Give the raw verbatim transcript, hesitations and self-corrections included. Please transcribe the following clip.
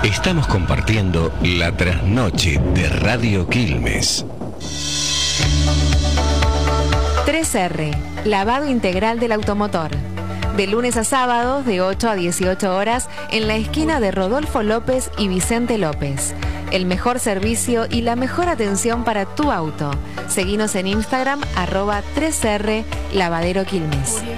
Estamos compartiendo la trasnoche de Radio Quilmes. tres erre, lavado integral del automotor. De lunes a sábados, de ocho a dieciocho horas, en la esquina de Rodolfo López y Vicente López. El mejor servicio y la mejor atención para tu auto. Seguinos en Instagram, arroba tres erre Lavadero Quilmes.